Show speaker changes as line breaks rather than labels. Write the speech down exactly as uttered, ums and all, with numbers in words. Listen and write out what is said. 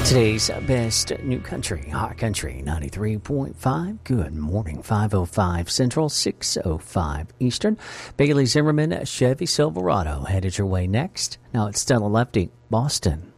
Today's best new country, Hot Country ninety-three point five. Good morning, five oh five Central, six oh five Eastern. Bailey Zimmerman, Chevy Silverado headed your way next. Now it's Stella Lefty, Boston.